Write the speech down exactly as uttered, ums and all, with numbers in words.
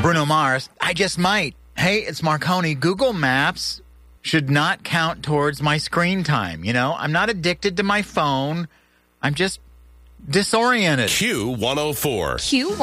Bruno Mars, I just might. Hey, it's Marconi. Google Maps should not count towards my screen time. You know, I'm not addicted to my phone. I'm just disoriented. Q one oh four. Q